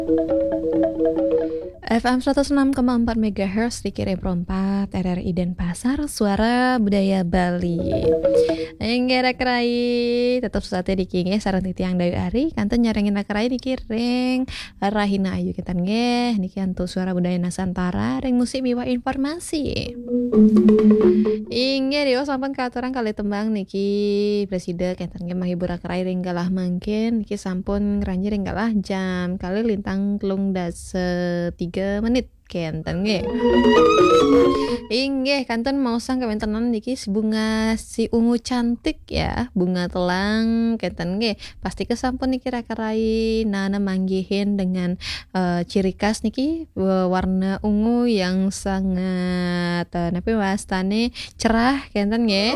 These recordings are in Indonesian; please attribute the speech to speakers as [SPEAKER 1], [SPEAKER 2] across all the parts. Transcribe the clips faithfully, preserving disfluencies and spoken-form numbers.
[SPEAKER 1] F M seratus enam koma empat megahertz dikirim perempat R R I Denpasar, Suara Budaya Bali. Enggak rakrai tetap saatnya dikinge sareng titiang Dayu Ari kanten nyarengin rakrai dikiring Rahina Ayu kitan nggih niki antu Suara Budaya Nusantara reng musik miwah informasi. Inggih dio sampun kaaturan kali tembang niki presiden kinten nggih mahibur rakrai ring galah mangkin niki sampun ngranji ring galah jam kali lintang telung dasa tiga menit kenten nggih. Inggih kanten maosang kawentenan niki si bunga si ungu cantik ya, bunga telang kenten nggih. Pasti kesampun niki rakarai nana manggihin dengan uh, ciri khas niki uh, warna ungu yang sangat uh, napa wastane cerah kenten nggih.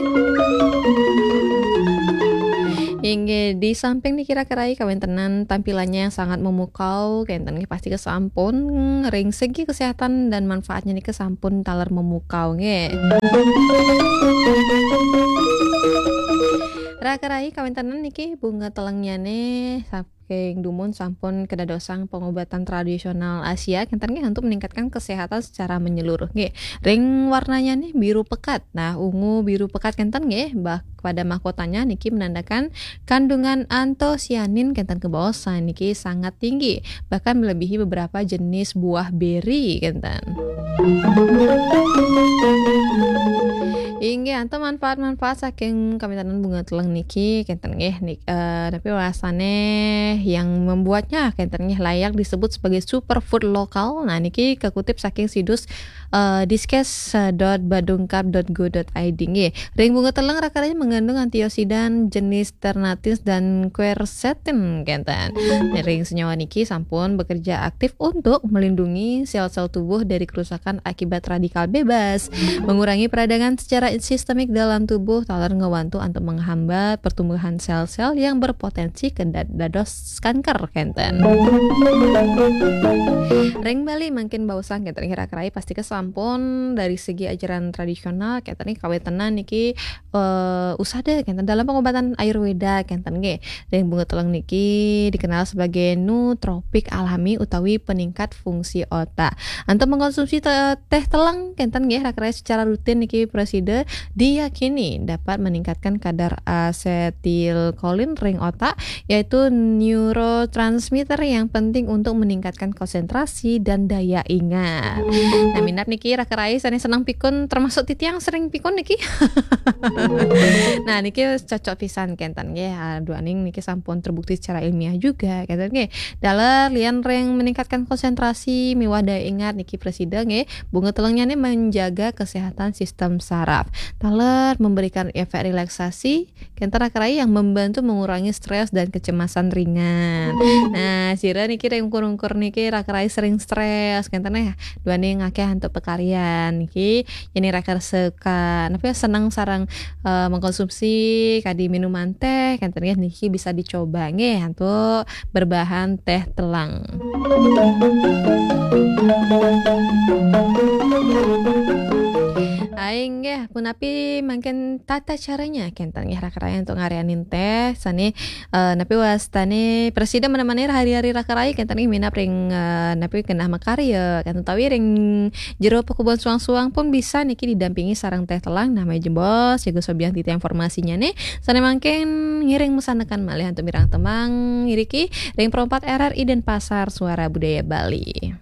[SPEAKER 1] Hingga di samping nih kira-kira kawentenan tampilannya yang sangat memukau kenten nggih pasti kesampun ring segi kesehatan dan manfaatnya nih kesampun taler memukau nggih. Rakarai kawentenan niki bunga telengnya nih saking dumun sampun kedadosang pengobatan tradisional Asia kenten nggih untuk meningkatkan kesehatan secara menyeluruh nggih. Ring warnanya nih biru pekat. Nah, ungu biru pekat kenten nggih bah pada mahkotanya niki menandakan kandungan antosianin kenten kebaosan niki sangat tinggi, bahkan melebihi beberapa jenis buah beri kenten. Hingga anto manfaat-manfaat saking kawitan bunga teleng niki kenten nggih nik uh, tapi wasane yang membuatnya kenten nggih layak disebut sebagai superfood lokal. Nah niki kekutip saking situs uh, diskes dot badungkap dot go dot i d nggih. Ring bunga teleng rakaranya mengandung antioksidan jenis ternatis dan quercetin kenten. Ring senyawa niki sampun bekerja aktif untuk melindungi sel-sel tubuh dari kerusakan akibat radikal bebas, mengurangi peradangan secara sistemik dalam tubuh, taler ngewantu untuk menghambat pertumbuhan sel-sel yang berpotensi ke dados kanker kenten. Ring Bali makin bausang kenten kira-kira pasti kesampun dari segi ajaran tradisional kenten nih kawetenan niki uh, usada kenten dalam pengobatan Ayurveda kenten nggih. Ring bunga teleng niki dikenal sebagai nutropik alami utawi peningkat fungsi otak. Untuk mengkonsumsi te- teh teleng kenten nggih rakrai secara rutin niki presiden diyakini dapat meningkatkan kadar asetilkolin ring otak, yaitu neurotransmitter yang penting untuk meningkatkan konsentrasi dan daya ingat. Nah minat niki rakrai sane senang pikun termasuk titiang sering pikun niki. Nah niki cocok pisan kenten nggih aduaning niki sampun terbukti secara ilmiah juga kenten nggih. Daler lian ring meningkatkan konsentrasi miwah daya ingat niki presiden nggih. Bunga telengnya nih menjaga kesehatan sistem saraf. Taler memberikan efek relaksasi kenten rakrai yang membantu mengurangi stres dan kecemasan ringan. Nah, sira niki ring ukur-ukur niki rakrai sering stres kenten ya. Duaning akeh untuk pekaryan niki yen rakar seka napa senang sareng uh, mengkonsumsi kadi minuman teh kenten ya niki bisa dicoba nggih untuk berbahan teh telang. Aing ya punapi makin tata caranya kenten nggih rakaraya untuk ngareanin teh sani uh, napi wastane presiden menemani hari-hari rakaraya kenten nggih minap ring uh, napi kenah makarya kenten tawi ring jero pekubun suang-suang pun bisa niki didampingi sareng teh telang namanya jembos jago sobiang titi informasinya nih sane mangken ngiring mesanekan malih untuk mirang temang ngiriki ring perempat R R I Denpasar Suara Budaya Bali.